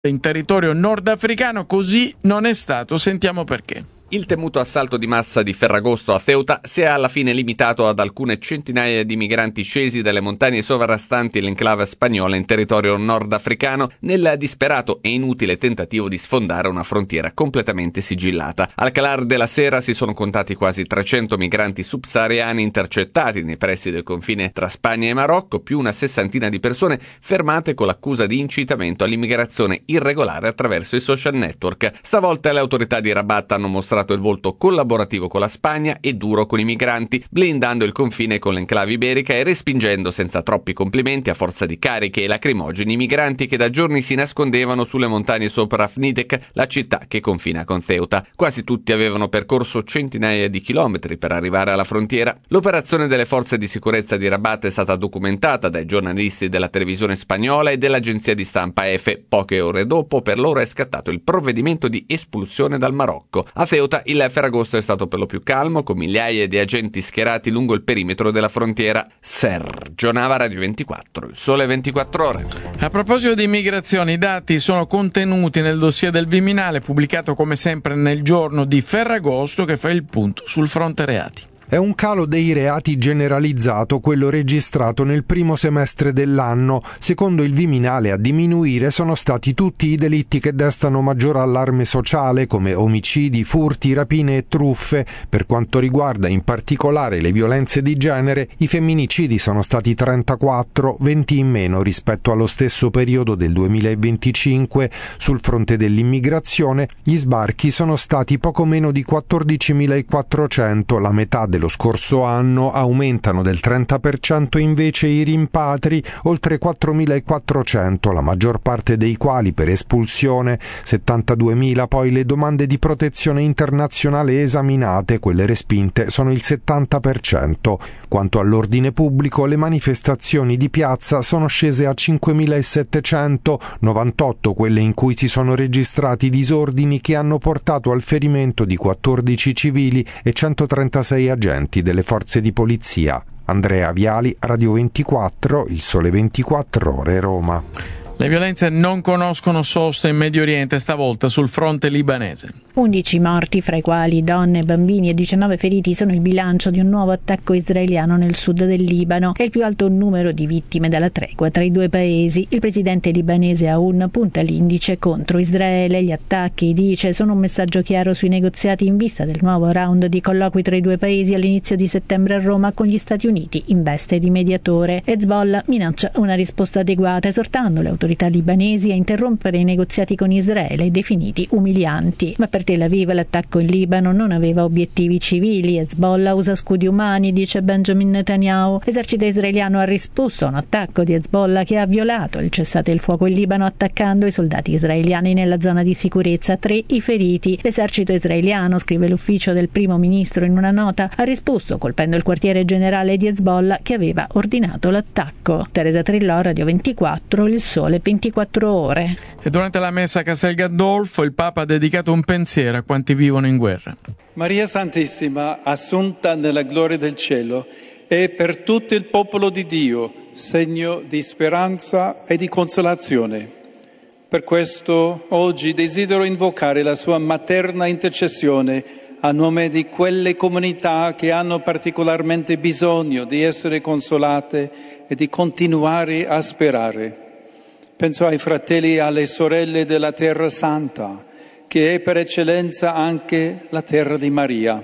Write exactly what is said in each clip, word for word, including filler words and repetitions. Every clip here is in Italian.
in territorio nordafricano. Così non è stato. Sentiamo perché. Il temuto assalto di massa di Ferragosto a Ceuta si è alla fine limitato ad alcune centinaia di migranti scesi dalle montagne sovrastanti l'enclave spagnola in territorio nordafricano nel disperato e inutile tentativo di sfondare una frontiera completamente sigillata. Al calar della sera si sono contati quasi trecento migranti subsahariani intercettati nei pressi del confine tra Spagna e Marocco, più una sessantina di persone fermate con l'accusa di incitamento all'immigrazione irregolare attraverso i social network. Stavolta le autorità di Rabat hanno mostrato il volto collaborativo con la Spagna e duro con i migranti, blindando il confine con l'enclave iberica e respingendo senza troppi complimenti a forza di cariche e lacrimogeni i migranti che da giorni si nascondevano sulle montagne sopra Afnidek, la città che confina con Ceuta. Quasi tutti avevano percorso centinaia di chilometri per arrivare alla frontiera. L'operazione delle forze di sicurezza di Rabat è stata documentata dai giornalisti della televisione spagnola e dell'agenzia di stampa E F E. Poche ore dopo per loro è scattato il provvedimento di espulsione dal Marocco. A Ceuta il Ferragosto è stato per lo più calmo, con migliaia di agenti schierati lungo il perimetro della frontiera. Sergio Nava, Radio ventiquattro, il Sole ventiquattro Ore. A proposito di immigrazione, i dati sono contenuti nel dossier del Viminale, pubblicato come sempre nel giorno di Ferragosto, che fa il punto sul fronte reati. È un calo dei reati generalizzato quello registrato nel primo semestre dell'anno. Secondo il Viminale, a diminuire sono stati tutti i delitti che destano maggior allarme sociale, come omicidi, furti, rapine e truffe. Per quanto riguarda in particolare le violenze di genere, i femminicidi sono stati trentaquattro, venti in meno rispetto allo stesso periodo del duemilaventicinque. Sul fronte dell'immigrazione, gli sbarchi sono stati poco meno di quattordicimilaquattrocento, la metà del lo scorso anno. Aumentano del trenta per cento invece i rimpatri, oltre quattromilaquattrocento, la maggior parte dei quali per espulsione, settantaduemila poi le domande di protezione internazionale esaminate, quelle respinte sono il settanta per cento. Quanto all'ordine pubblico, le manifestazioni di piazza sono scese a cinquemilasettecento, novantotto quelle in cui si sono registrati disordini che hanno portato al ferimento di quattordici civili e centotrentasei agenti delle forze di polizia. Andrea Viali, Radio ventiquattro, il Sole ventiquattro Ore, Roma. Le violenze non conoscono sosta in Medio Oriente, stavolta sul fronte libanese. undici morti, fra i quali donne, bambini e diciannove feriti, sono il bilancio di un nuovo attacco israeliano nel sud del Libano. È il più alto numero di vittime dalla tregua tra i due paesi. Il presidente libanese Aoun punta l'indice contro Israele. Gli attacchi, dice, sono un messaggio chiaro sui negoziati in vista del nuovo round di colloqui tra i due paesi all'inizio di settembre a Roma, con gli Stati Uniti in veste di mediatore. Hezbollah minaccia una risposta adeguata, esortando le autorità libanesi a interrompere i negoziati con Israele, definiti umilianti. Ma per Tel Aviv l'attacco in Libano non aveva obiettivi civili. Hezbollah usa scudi umani, dice Benjamin Netanyahu. L'esercito israeliano ha risposto a un attacco di Hezbollah che ha violato il cessate il fuoco in Libano, attaccando i soldati israeliani nella zona di sicurezza. Tre i feriti. L'esercito israeliano, scrive l'ufficio del primo ministro in una nota, ha risposto colpendo il quartiere generale di Hezbollah che aveva ordinato l'attacco. Teresa Trillò, Radio ventiquattro, il Sole ventiquattro Ore. E durante la messa a Castel Gandolfo il Papa ha dedicato un pensiero a quanti vivono in guerra. Maria Santissima, assunta nella gloria del cielo, è per tutto il popolo di Dio segno di speranza e di consolazione. Per questo oggi desidero invocare la sua materna intercessione a nome di quelle comunità che hanno particolarmente bisogno di essere consolate e di continuare a sperare. Penso ai fratelli e alle sorelle della Terra Santa, che è per eccellenza anche la terra di Maria.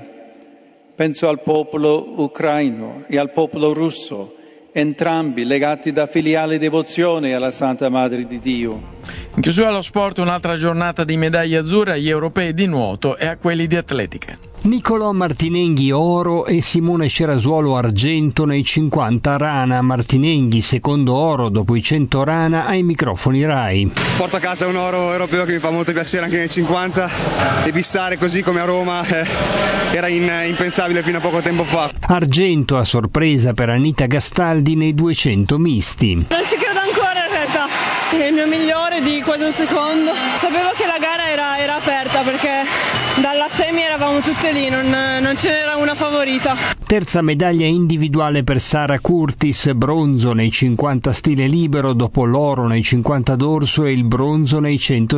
Penso al popolo ucraino e al popolo russo, entrambi legati da filiale devozione alla Santa Madre di Dio. In chiusura allo sport, un'altra giornata di medaglie azzurre agli europei di nuoto e a quelli di atletica. Nicolò Martinenghi oro e Simone Cerasuolo argento nei cinquanta rana. Martinenghi secondo oro dopo i cento rana ai microfoni Rai. Porto a casa un oro europeo che mi fa molto piacere anche nei cinquanta, e bissare così come a Roma eh, era in, impensabile fino a poco tempo fa. Argento a sorpresa per Anita Gastaldi nei duecento misti. Non ci credo ancora in realtà, è il mio migliore di quasi un secondo. Sapevo che la gara era, era aperta perché dalla semi eravamo tutte lì, non, non ce n'era una favorita. Terza medaglia individuale per Sara Curtis, bronzo nei cinquanta stile libero dopo l'oro nei cinquanta dorso e il bronzo nei cento